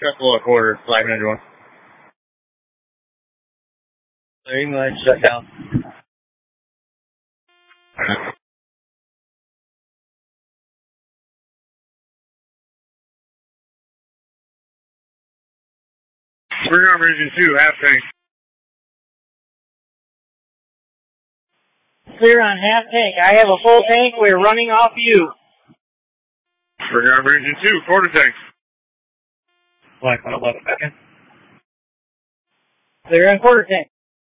Triple a quarter, flag 91. England shut down. Bring on Region 2, half tank. Clear on half tank. I have a full tank. We're running off you. Bring on Region 2, quarter tank. Black 11 back in. Clear on quarter tank.